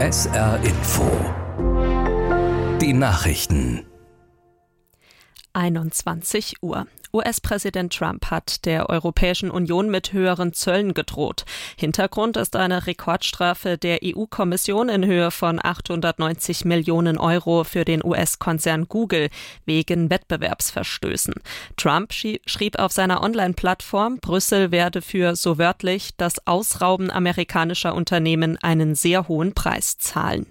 SR Info. Die Nachrichten. 21 Uhr. US-Präsident Trump hat der Europäischen Union mit höheren Zöllen gedroht. Hintergrund ist eine Rekordstrafe der EU-Kommission in Höhe von 890 Millionen Euro für den US-Konzern Google wegen Wettbewerbsverstößen. Trump schrieb auf seiner Online-Plattform, Brüssel werde für, so wörtlich, das Ausrauben amerikanischer Unternehmen einen sehr hohen Preis zahlen.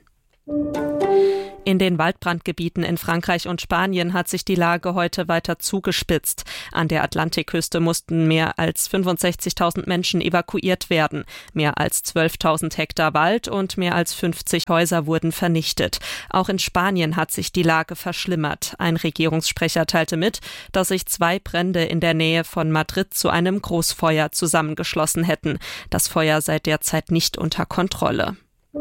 In den Waldbrandgebieten in Frankreich und Spanien hat sich die Lage heute weiter zugespitzt. An der Atlantikküste mussten mehr als 65.000 Menschen evakuiert werden. Mehr als 12.000 Hektar Wald und mehr als 50 Häuser wurden vernichtet. Auch in Spanien hat sich die Lage verschlimmert. Ein Regierungssprecher teilte mit, dass sich 2 Brände in der Nähe von Madrid zu einem Großfeuer zusammengeschlossen hätten. Das Feuer sei derzeit nicht unter Kontrolle.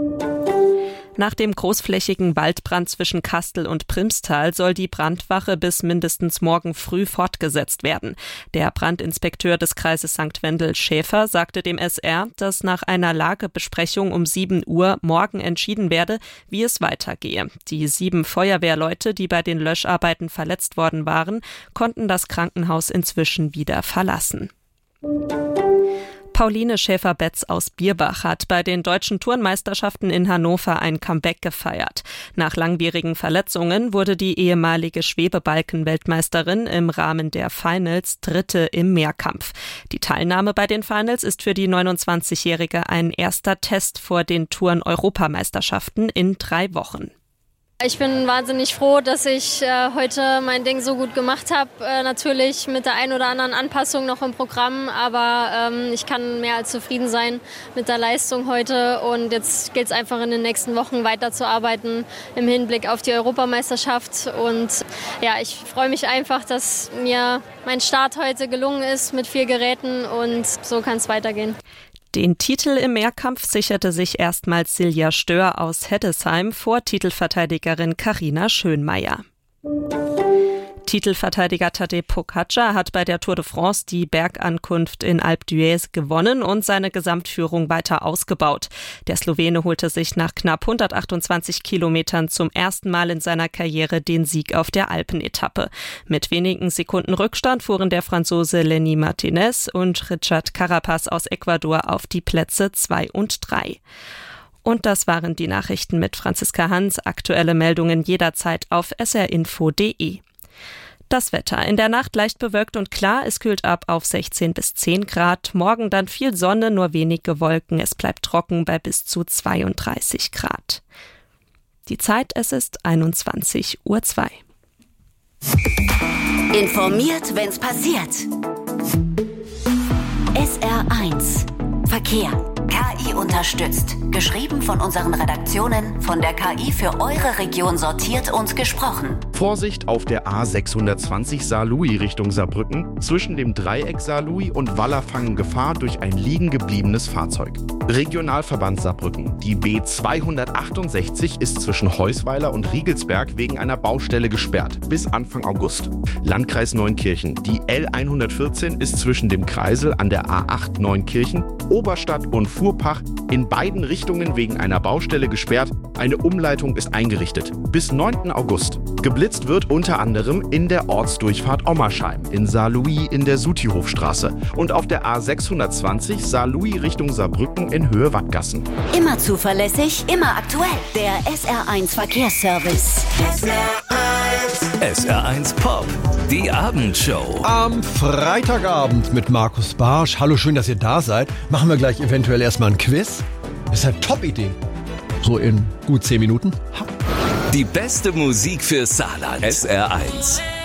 Nach dem großflächigen Waldbrand zwischen Kastel und Primstal soll die Brandwache bis mindestens morgen früh fortgesetzt werden. Der Brandinspekteur des Kreises St. Wendel Schäfer sagte dem SR, dass nach einer Lagebesprechung um 7 Uhr morgen entschieden werde, wie es weitergehe. Die 7 Feuerwehrleute, die bei den Löscharbeiten verletzt worden waren, konnten das Krankenhaus inzwischen wieder verlassen. Pauline Schäfer-Betz aus Bierbach hat bei den deutschen Turnmeisterschaften in Hannover ein Comeback gefeiert. Nach langwierigen Verletzungen wurde die ehemalige Schwebebalken-Weltmeisterin im Rahmen der Finals Dritte im Mehrkampf. Die Teilnahme bei den Finals ist für die 29-Jährige ein erster Test vor den Turn-Europameisterschaften in 3 Wochen. Ich bin wahnsinnig froh, dass ich heute mein Ding so gut gemacht habe. Natürlich mit der ein oder anderen Anpassung noch im Programm, aber ich kann mehr als zufrieden sein mit der Leistung heute. Und jetzt geht es einfach in den nächsten Wochen weiterzuarbeiten im Hinblick auf die Europameisterschaft. Und ja, ich freue mich einfach, dass mir mein Start heute gelungen ist mit 4 Geräten und so kann es weitergehen. Den Titel im Mehrkampf sicherte sich erstmals Silja Stör aus Heddesheim vor Titelverteidigerin Carina Schönmeier. Titelverteidiger Tadej Pogačar hat bei der Tour de France die Bergankunft in Alpe d'Huez gewonnen und seine Gesamtführung weiter ausgebaut. Der Slowene holte sich nach knapp 128 Kilometern zum ersten Mal in seiner Karriere den Sieg auf der Alpenetappe. Mit wenigen Sekunden Rückstand fuhren der Franzose Lenny Martinez und Richard Carapaz aus Ecuador auf die Plätze 2 und 3. Und das waren die Nachrichten mit Franziska Hans. Aktuelle Meldungen jederzeit auf srinfo.de. Das Wetter. In der Nacht leicht bewölkt und klar. Es kühlt ab auf 16 bis 10 Grad. Morgen dann viel Sonne, nur wenige Wolken. Es bleibt trocken bei bis zu 32 Grad. Die Zeit, es ist 21:02 Uhr. Informiert, wenn's passiert. SR1 Verkehr. KI unterstützt. Geschrieben von unseren Redaktionen, von der KI für eure Region sortiert und gesprochen. Vorsicht auf der A620 Saarlouis Richtung Saarbrücken. Zwischen dem Dreieck Saarlouis und Wallerfangen Gefahr durch ein liegen gebliebenes Fahrzeug. Regionalverband Saarbrücken. Die B268 ist zwischen Heusweiler und Riegelsberg wegen einer Baustelle gesperrt. Bis Anfang August. Landkreis Neunkirchen. Die L114 ist zwischen dem Kreisel an der A8 Neunkirchen, Oberstadt und Fuhrpach in beiden Richtungen wegen einer Baustelle gesperrt. Eine Umleitung ist eingerichtet. Bis 9. August. Geblitzt wird unter anderem in der Ortsdurchfahrt Ommersheim, in Saarlouis in der Sutihofstraße und auf der A620 Saarlouis Richtung Saarbrücken in Höhe Wattgassen. Immer zuverlässig, immer aktuell. Der SR1 Verkehrsservice. SR1 Pop. Die Abendshow. Am Freitagabend mit Markus Barsch. Hallo, schön, dass ihr da seid. Machen wir gleich eventuell erstmal ein Quiz. Das ist eine Top-Idee. So in gut 10 Minuten. Die beste Musik für Saarland. SR1.